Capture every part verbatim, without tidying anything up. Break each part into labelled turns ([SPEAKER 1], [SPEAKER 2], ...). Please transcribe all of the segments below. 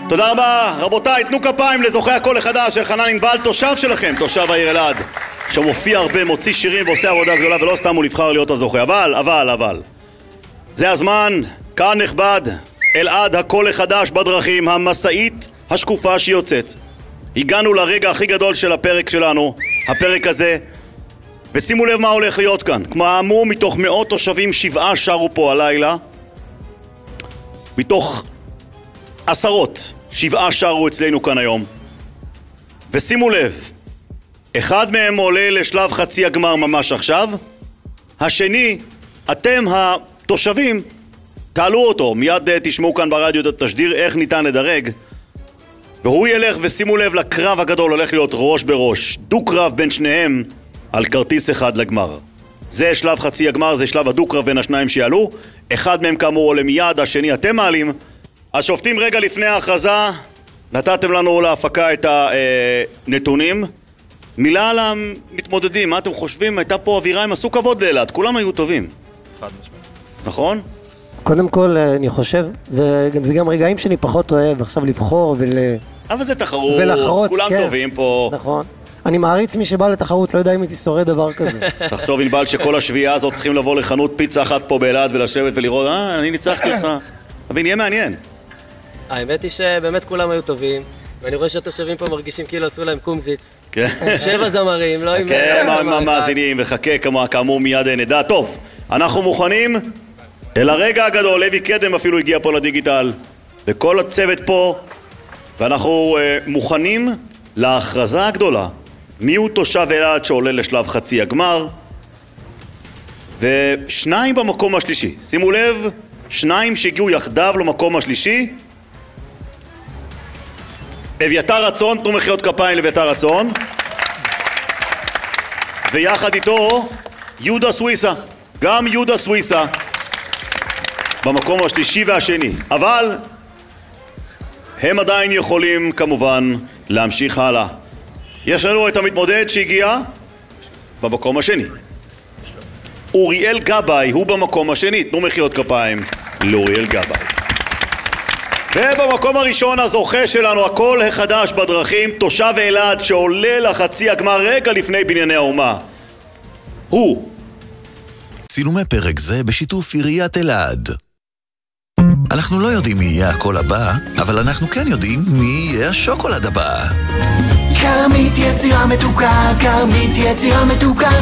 [SPEAKER 1] תודה רבה, רבותיי, תנו כפיים לזוכה הקול החדש של חנן ענבל, תושב שלכם, תושב העיר אלעד, שמופיע הרבה, מוציא שירים ועושה עבודה גדולה, ולא סתם הוא נבחר להיות הזוכה. אבל, אבל, אבל זה הזמן, כאן נכבד, אלעד הקול החדש בדרכים, המסעית השקופה שיוצאת. הגענו לרגע הכי גדול של הפרק שלנו, הפרק הזה, ושימו לב מה הולך להיות כאן. כמו מתוך מאות תושבים, שבעה שרו פה הלילה, מתוך עשרות, שבעה שרו אצלנו כאן היום. ושימו לב, אחד מהם עולה לשלב חצי הגמר ממש עכשיו, השני, אתם התושבים, תעלו אותו, מיד תשמעו כאן ברדיו את התשדיר איך ניתן לדרג, והוא ילך, ושימו לב לקרב הגדול, הולך להיות ראש בראש, דו-קרב בין שניהם על כרטיס אחד לגמר. זה שלב חצי הגמר, זה שלב הדו-קרב בין השניים שיעלו, אחד מהם כאמור עולה מיד, השני אתם מעלים. השופטים רגע לפני ההכרזה, נתתם לנו להפקה את הנתונים. מילה על המתמודדים, מה אתם חושבים? הייתה פה אווירה, הם עשו כבוד לאלעד, כולם היו טובים.
[SPEAKER 2] חד משמעית.
[SPEAKER 1] נכון?
[SPEAKER 3] קודם כל, אני חושב, זה, זה גם רגעים שאני פחות אוהב, עכשיו לבחור ול...
[SPEAKER 1] אבל זה תחרות,
[SPEAKER 3] ולחרוץ,
[SPEAKER 1] כולם
[SPEAKER 3] כן.
[SPEAKER 1] טובים פה.
[SPEAKER 3] נכון. אני מעריץ מי שבא לתחרות, לא יודע אם היא תשורד דבר כזה.
[SPEAKER 1] תחשוב ענבל שכל השביעה הזאת צריכים לבוא לחנות פיצה אחת פה באלעד ולשבת ולראות, אה, אני ניצחתי אותך. אבל נהיה מעניין.
[SPEAKER 4] האמת היא שבאמת כולם היו טובים, ואני רואה שהתושבים פה מרגישים כאילו עשו להם קומזיץ.
[SPEAKER 1] כן.
[SPEAKER 4] שבע זמרים, לא עם...
[SPEAKER 1] כן, מאזינים, וחכה כאמור מיד נדע. טוב, אנחנו מוכנים אל הרגע הגדול. לוי קדם אפילו הגיע פה לדיגיטל, וכל הצוות פה, ואנחנו מוכנים להכרזה הגדולה. מי הוא תושב אלעד שעולה לשלב חצי הגמר, ושניים במקום השלישי. שימו לב, שניים שהגיעו יחדיו למקום השלישי. אביתר רצון, תנו מחיאות כפיים לאביתר רצון, ויחד איתו יהודה סוויסה, גם יהודה סוויסה במקום השלישי והשני. אבל הם עדיין יכולים כמובן להמשיך הלאה. יש לנו את המתמודד שהגיע במקום השני, אוריאל גבאי, הוא במקום השני. תנו מחיאות כפיים לאוריאל גבאי. ובמקום הראשון הזוכה שלנו, הקול החדש בדרכים, תושב אלעד שעולה לחצי הגמר רגע לפני בנייני האומה, הוא
[SPEAKER 5] צילומי פרק זה בשיתוף עיריית אלעד. אנחנו לא יודעים מי יהיה הקול הבא, אבל אנחנו כן יודעים מי יהיה השוקולד הבא.
[SPEAKER 6] כרמית יצירה מתוקה, כרמית יצירה מתוקה.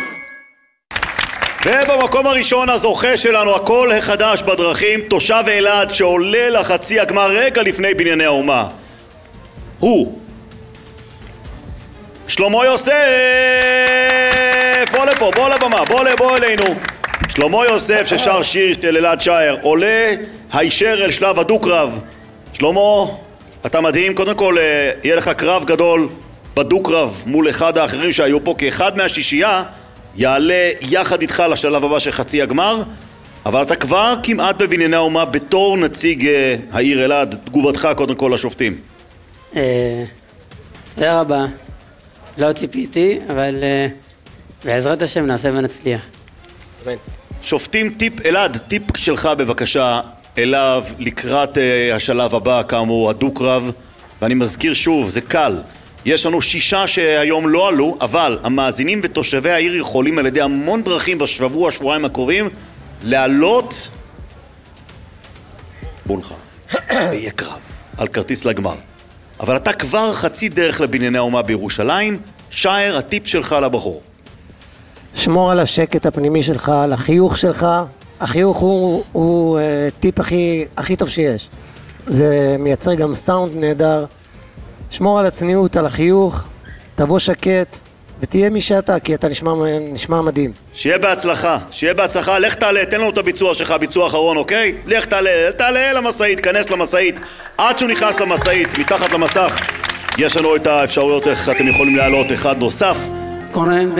[SPEAKER 1] ובמקום הראשון הזוכה שלנו, הקול החדש בדרכים, תושב אלעד שעולה לחצי הגמר רגע לפני בנייני האומה, הוא שלמה יוסף. בוא לפה, בוא לבמה, בוא לבוא אלינו. שלמה יוסף ששר שיר של אלעד שייר, עולה הישר אל שלב הדו-קרב. שלמה, אתה מדהים. קודם כל יהיה לך קרב גדול בדו-קרב מול אחד האחרים שהיו פה, כאחד מהשישייה יעלה יחד איתך לשלב הבא של חצי הגמר, אבל אתה כבר כמעט בבנייני האומה בתור נציג העיר אלעד. תגובתך קודם כל לשופטים.
[SPEAKER 7] תודה רבה. לא ציפיתי, אבל בעזרת השם נעשה ונצליח.
[SPEAKER 1] שופטים, טיפ אלעד, טיפ שלך בבקשה אליו לקראת השלב הבא, כאמור הדו-קרב. ואני מזכיר שוב, זה קל, יש לנו שישה שהיום לא עלו, אבל המאזינים ותושבי העיר יכולים על ידי המון דרכים בשבוע, שבועיים הקרובים, לעלות בונך, יהיה קרב על כרטיס לגמר. אבל אתה כבר חצי דרך לבנייני האומה בירושלים. שייר, הטיפ שלך לבחור.
[SPEAKER 3] שמור על השקט הפנימי שלך, על החיוך שלך. החיוך הוא, הוא uh, טיפ הכי, הכי טוב שיש. זה מייצר גם סאונד נהדר. שמור על הצניעות, על החיוך, תבוא שקט, ותהיה מי שאתה, כי אתה נשמע, נשמע מדהים.
[SPEAKER 1] שיהיה בהצלחה, שיהיה בהצלחה. לך תעלה, תן לנו את הביצוע שלך, ביצוע אחרון, אוקיי? לך תעלה, תעלה למסעית, כנס למסעית. עד שהוא נכנס למסעית, מתחת למסך, יש לנו את האפשרויות איך אתם יכולים לעלות אחד נוסף.
[SPEAKER 7] קורן